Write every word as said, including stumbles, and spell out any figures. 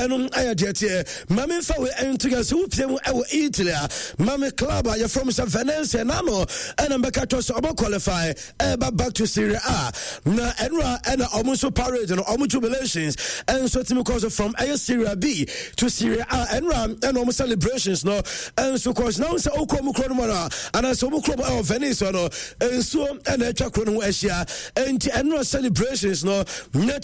enum ayadete mame fa we entiga se wupiem ewo Italy mame club ya from Valencia nano ena mbeka to so obo qualify e ba back to Serie A na enra ena omuso parade no omu jubilations and so team cause from A Serie B to Serie A enra and omu celebrations no and so cause now say okomu kro no na and so omu kro of Venice no and so ena etwa kro no ehia enti enra celebrations no